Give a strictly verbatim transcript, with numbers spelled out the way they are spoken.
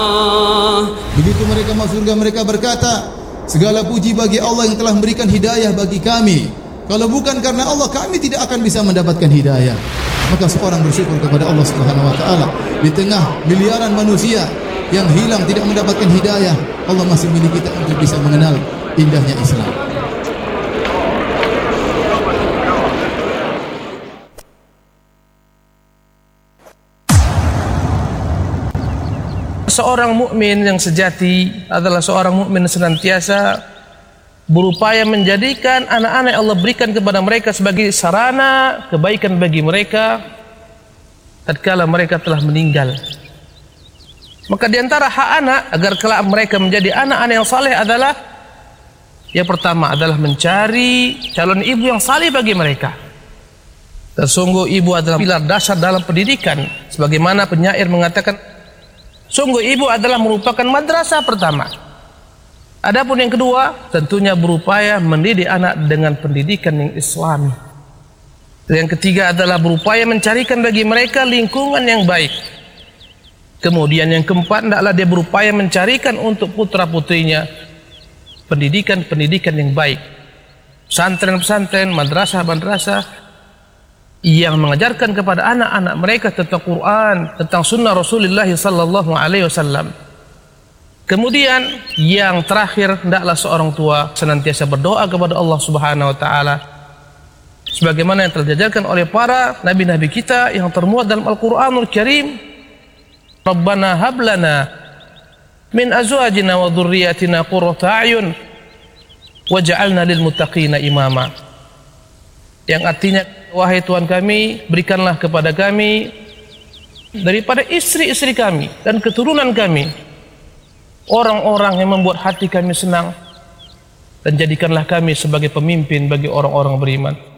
Begitu mereka masuk surga, mereka berkata, segala puji bagi Allah yang telah memberikan hidayah bagi kami. Kalau bukan karena Allah, kami tidak akan bisa mendapatkan hidayah. Maka seorang bersyukur kepada Allah Subhanahu wa taala. Di tengah miliaran manusia yang hilang tidak mendapatkan hidayah, Allah masih milih kita untuk bisa mengenal indahnya Islam. Seorang mukmin yang sejati adalah seorang mukmin senantiasa berupaya menjadikan anak-anak yang Allah berikan kepada mereka sebagai sarana kebaikan bagi mereka tatkala mereka telah meninggal. Maka di antara hak anak agar kelak mereka menjadi anak-anak yang saleh adalah yang pertama adalah mencari calon ibu yang saleh bagi mereka. Dan sungguh ibu adalah pilar dasar dalam pendidikan, sebagaimana penyair mengatakan, sungguh ibu adalah merupakan madrasah pertama. Adapun yang kedua, tentunya berupaya mendidik anak dengan pendidikan yang Islami. Yang ketiga adalah berupaya mencarikan bagi mereka lingkungan yang baik. Kemudian yang keempat, hendaklah dia berupaya mencarikan untuk putra-putrinya pendidikan-pendidikan yang baik. Pesantren-pesantren, madrasah-madrasah yang mengajarkan kepada anak-anak mereka tentang Quran, tentang sunnah Rasulullah sallallahu alaihi wasallam. Kemudian yang terakhir, hendaklah seorang tua senantiasa berdoa kepada Allah Subhanahu wa taala sebagaimana yang telah diajarkan oleh para nabi-nabi kita yang termuat dalam Al-Qur'anul Karim. Rabbana hab lana min azwajina wa dhurriyyatina qurrata a'yun waj'alna lil muttaqina imama. Yang artinya, wahai Tuhan kami, berikanlah kepada kami daripada istri-istri kami dan keturunan kami orang-orang yang membuat hati kami senang, dan jadikanlah kami sebagai pemimpin bagi orang-orang beriman.